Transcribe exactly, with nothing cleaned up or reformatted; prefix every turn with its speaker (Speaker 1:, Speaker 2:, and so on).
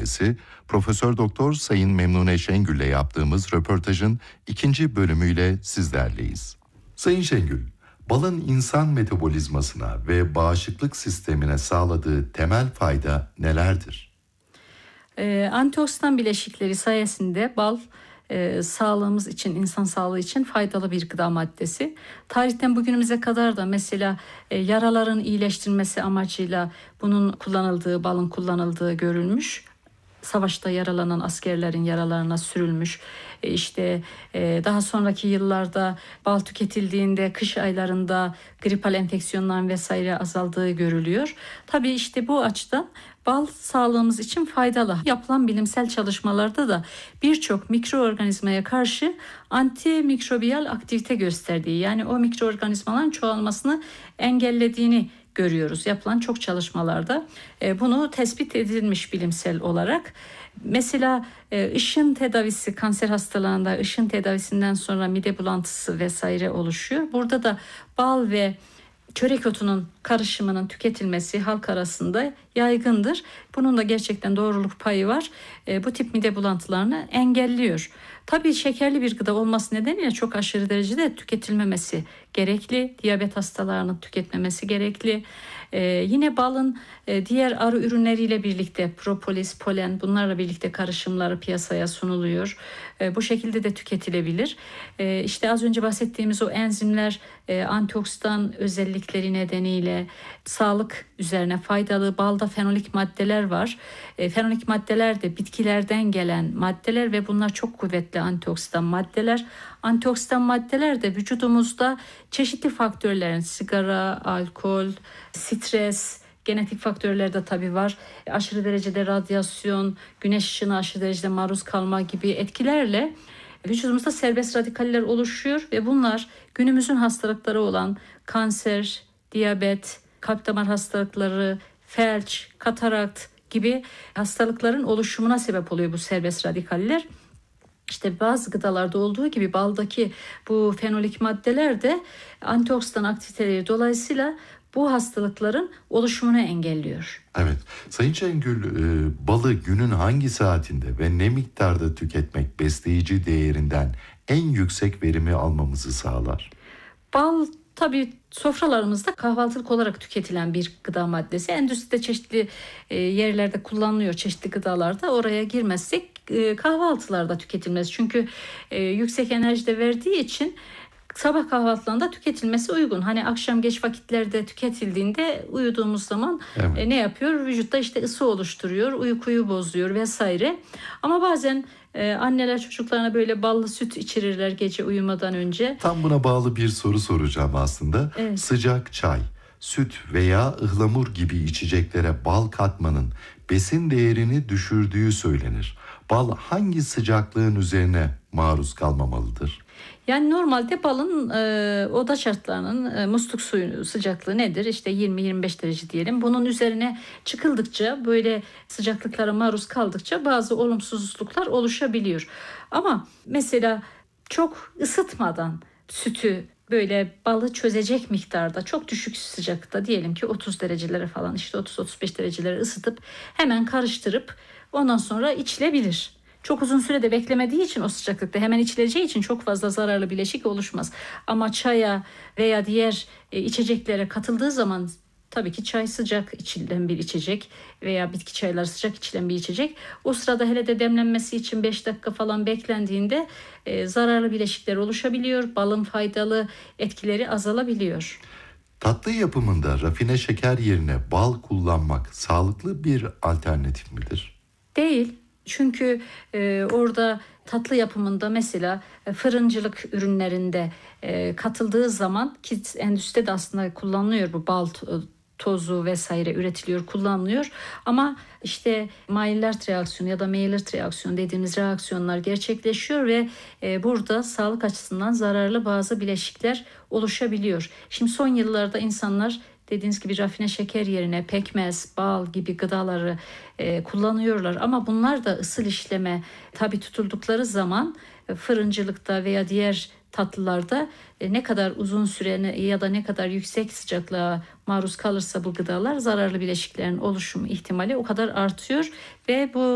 Speaker 1: Üniversitesi Profesör Doktor Sayın Memnune Şengül ile yaptığımız röportajın ikinci bölümüyle sizlerleyiz. Sayın Şengül, balın insan metabolizmasına ve bağışıklık sistemine sağladığı temel fayda nelerdir?
Speaker 2: Ee, antioksidan bileşikleri sayesinde bal e, sağlığımız için, insan sağlığı için faydalı bir gıda maddesi. Tarihten bugünümüze kadar da mesela e, yaraların iyileştirilmesi amacıyla bunun kullanıldığı, balın kullanıldığı görülmüş. Savaşta yaralanan askerlerin yaralarına sürülmüş. E, işte e, daha sonraki yıllarda bal tüketildiğinde kış aylarında gripal enfeksiyonların vesaire azaldığı görülüyor. Tabii işte bu açıdan bal sağlığımız için faydalı. Yapılan bilimsel çalışmalarda da birçok mikroorganizmaya karşı antimikrobiyal aktivite gösterdiği, yani o mikroorganizmaların çoğalmasını engellediğini görüyoruz. Yapılan çok çalışmalarda e, bunu tespit edilmiş bilimsel olarak. Mesela e, ışın tedavisi, kanser hastalarında ışın tedavisinden sonra mide bulantısı vesaire oluşuyor. Burada da bal ve çörek otunun karışımının tüketilmesi halk arasında yaygındır. Bunun da gerçekten doğruluk payı var. E, bu tip mide bulantılarını engelliyor. Tabii şekerli bir gıda olması nedeniyle çok aşırı derecede tüketilmemesi gerekli. Diyabet hastalarının tüketmemesi gerekli. Ee, yine balın e, diğer arı ürünleriyle birlikte propolis, polen, bunlarla birlikte karışımları piyasaya sunuluyor. E, bu şekilde de tüketilebilir. E, işte az önce bahsettiğimiz o enzimler e, antioksidan özellikleri nedeniyle sağlık üzerine faydalı. Balda fenolik maddeler var. E, fenolik maddeler de bitkilerden gelen maddeler ve bunlar çok kuvvetli antioksidan maddeler. Antioksidan maddeler de vücudumuzda çeşitli faktörlerin, sigara, alkol, stres, genetik faktörler de tabii var. Aşırı derecede radyasyon, güneş ışığına aşırı derecede maruz kalma gibi etkilerle vücudumuzda serbest radikaller oluşuyor ve bunlar günümüzün hastalıkları olan kanser, diyabet, kalp damar hastalıkları, felç, katarakt gibi hastalıkların oluşumuna sebep oluyor bu serbest radikaller. İşte bazı gıdalarda olduğu gibi baldaki bu fenolik maddeler de antioksidan aktiviteleri dolayısıyla bu hastalıkların oluşumunu engelliyor.
Speaker 1: Evet, Sayın Şengül, e, balı günün hangi saatinde ve ne miktarda tüketmek besleyici değerinden en yüksek verimi almamızı sağlar?
Speaker 2: Bal tabii sofralarımızda kahvaltılık olarak tüketilen bir gıda maddesi. Endüstride çeşitli e, yerlerde kullanılıyor, çeşitli gıdalarda. Oraya girmezsek e, kahvaltılarda tüketilmez. Çünkü e, yüksek enerji de verdiği için sabah kahvaltılarında tüketilmesi uygun. Hani akşam geç vakitlerde tüketildiğinde uyuduğumuz zaman
Speaker 1: Evet.
Speaker 2: e, ne yapıyor? Vücutta işte ısı oluşturuyor, uykuyu bozuyor vesaire. Ama bazen e, anneler çocuklarına böyle ballı süt içirirler gece uyumadan önce.
Speaker 1: Tam buna bağlı bir soru soracağım aslında.
Speaker 2: Evet.
Speaker 1: Sıcak çay, süt veya ıhlamur gibi içeceklere bal katmanın besin değerini düşürdüğü söylenir. Bal hangi sıcaklığın üzerine maruz kalmamalıdır?
Speaker 2: Yani normalde balın e, oda şartlarının e, musluk suyu sıcaklığı nedir? İşte yirmi yirmi beş derece diyelim. Bunun üzerine çıkıldıkça, böyle sıcaklıklara maruz kaldıkça bazı olumsuzluklar oluşabiliyor. Ama mesela çok ısıtmadan sütü, böyle balı çözecek miktarda, çok düşük sıcaklıkta, diyelim ki otuz derecelere falan, işte otuz otuz beş derecelere ısıtıp hemen karıştırıp ondan sonra içilebilir. Çok uzun sürede beklemediği için o sıcaklıkta hemen içileceği için çok fazla zararlı bileşik oluşmaz. Ama çaya veya diğer e, içeceklere katıldığı zaman tabii ki çay sıcak içilen bir içecek veya bitki çayları sıcak içilen bir içecek. O sırada hele de demlenmesi için beş dakika falan beklendiğinde e, zararlı bileşikler oluşabiliyor. Balın faydalı etkileri azalabiliyor.
Speaker 1: Tatlı yapımında rafine şeker yerine bal kullanmak sağlıklı bir alternatif midir?
Speaker 2: Değil. Çünkü e, orada tatlı yapımında mesela e, fırıncılık ürünlerinde e, katıldığı zaman, ki endüstride de aslında kullanılıyor bu bal to- tozu vesaire üretiliyor, kullanılıyor. Ama işte Maillard reaksiyonu ya da Maillard reaksiyonu dediğimiz reaksiyonlar gerçekleşiyor ve e, burada sağlık açısından zararlı bazı bileşikler oluşabiliyor. Şimdi son yıllarda insanlar dediğiniz gibi rafine şeker yerine pekmez, bal gibi gıdaları e, kullanıyorlar. Ama bunlar da ısıl işleme tabi tutuldukları zaman e, fırıncılıkta veya diğer tatlılarda e, ne kadar uzun süre ne- ya da ne kadar yüksek sıcaklığa maruz kalırsa bu gıdalar, zararlı bileşiklerin oluşum ihtimali o kadar artıyor ve bu